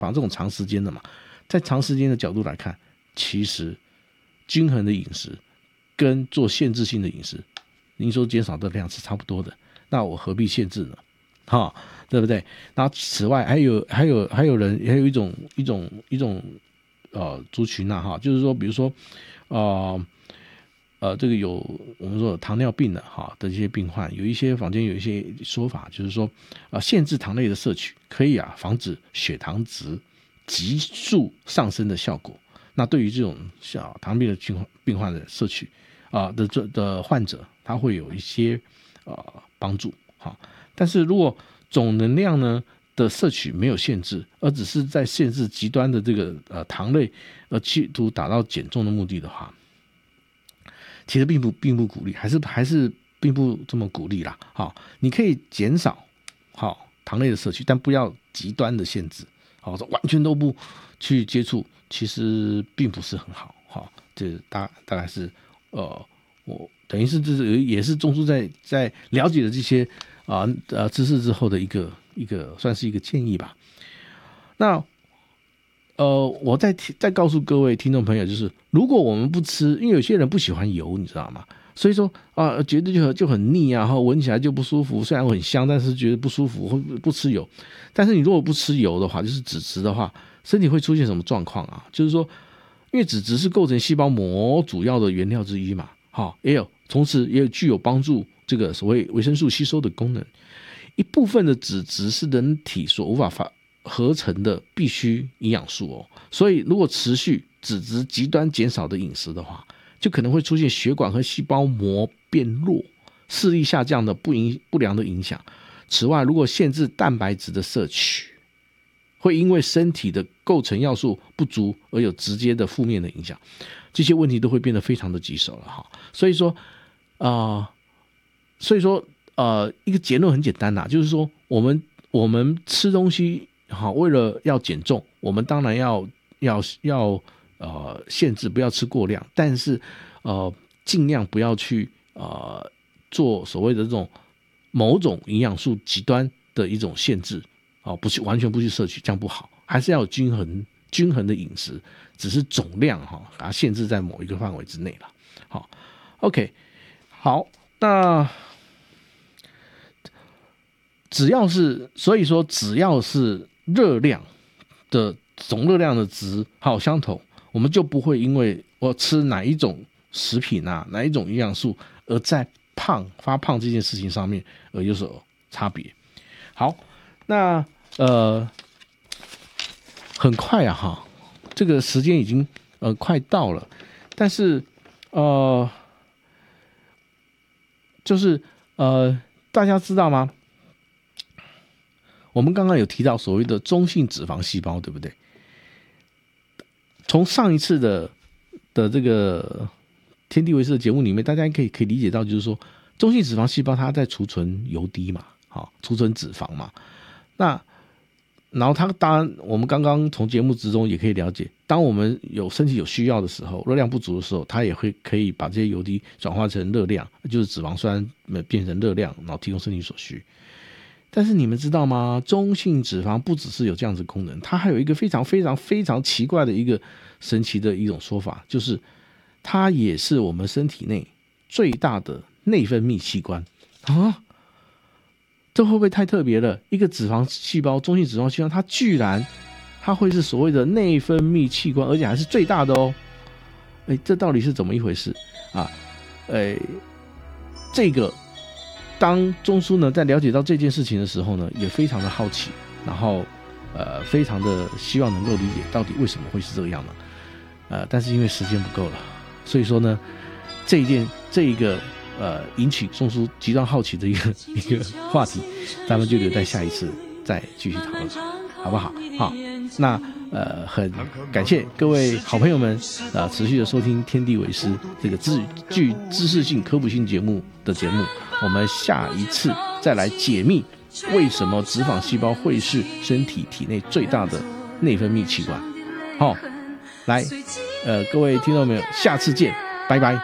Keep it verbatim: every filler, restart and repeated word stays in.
这种长时间的嘛，在长时间的角度来看，其实均衡的饮食跟做限制性的饮食，您说减少的量是差不多的，那我何必限制呢？哈，对不对？然后此外还有还有还有人还有一种一种一种呃族群啊哈，就是说比如说呃呃这个有我们说有糖尿病的哈的这些病患，有一些坊间有一些说法，就是说啊、呃、限制糖类的摄取可以啊防止血糖值急速上升的效果。那对于这种小糖尿病的病患的摄取啊、呃、的这的患者，他会有一些呃帮助哈。但是如果总能量呢的摄取没有限制，而只是在限制极端的这个呃糖类，而企图达到减重的目的的话，其实并不并不鼓励，还是还是并不这么鼓励啦。好，你可以减少好糖类的摄取，但不要极端的限制。好，完全都不去接触，其实并不是很好。好，这大大概是呃，我等于是这是也是中枢在在了解了这些啊 呃, 呃知识之后的一个一个算是一个建议吧。那呃，我再再告诉各位听众朋友，就是如果我们不吃，因为有些人不喜欢油，你知道吗？所以说啊、呃，觉得就很就很腻啊，然后闻起来就不舒服。虽然我很香，但是觉得不舒服，会不吃油。但是你如果不吃油的话，就是脂质的话，身体会出现什么状况啊？就是说，因为脂质是构成细胞膜主要的原料之一嘛，好，也有同时也有具有帮助这个所谓维生素吸收的功能。一部分的脂质是人体所无法发合成的必需营养素哦，所以如果持续脂质极端减少的饮食的话，就可能会出现血管和细胞膜变弱、视力下降的不影不良的影响。此外，如果限制蛋白质的摄取，会因为身体的构成要素不足而有直接的负面的影响，这些问题都会变得非常的棘手了哈。所以说啊、呃，所以说呃，一个结论很简单啦，就是说我们我们吃东西好，为了要减重，我们当然要要要呃限制不要吃过量，但是呃尽量不要去呃做所谓的这种某种营养素极端的一种限制。哦，不去完全不去摄取，这样不好，还是要有均衡均衡的饮食，只是总量哈、哦，把它限制在某一个范围之内了。好 ，OK， 好，那只要是所以说只要是热量的总热量的值好相同，我们就不会因为我吃哪一种食品啊，哪一种营养素而在胖发胖这件事情上面而有所差别。好。那呃，很快啊哈，这个时间已经呃快到了，但是呃，就是呃，大家知道吗？我们刚刚有提到所谓的中性脂肪细胞，对不对？从上一次的的这个天地为师的节目里面，大家可以可以理解到，就是说中性脂肪细胞它在储存油滴嘛，好，储存脂肪嘛。那然后它当然我们刚刚从节目之中也可以了解，当我们有身体有需要的时候，热量不足的时候，它也会可以把这些油滴转化成热量，就是脂肪酸变成热量，然后提供身体所需。但是你们知道吗？中性脂肪不只是有这样子功能，它还有一个非常非常非常奇怪的一个神奇的一种说法，就是它也是我们身体内最大的内分泌器官啊。这会不会太特别了？一个脂肪细胞，中性脂肪细胞，它居然它会是所谓的内分泌器官，而且还是最大的哦。哎，这到底是怎么一回事啊？哎，这个当中枢呢在了解到这件事情的时候呢，也非常的好奇，然后呃，非常的希望能够理解到底为什么会是这个样呢？呃，但是因为时间不够了，所以说呢，这一件这一个。呃，引起中枢极端好奇的一个一个话题，咱们就留在下一次再继续讨论，好不好？好，那呃，很感谢各位好朋友们啊、呃，持续的收听天地为师这个知具知识性科普性节目的节目，我们下一次再来解密为什么脂肪细胞会是身体体内最大的内分泌器官。好，来，呃，各位听众朋友，下次见，拜拜。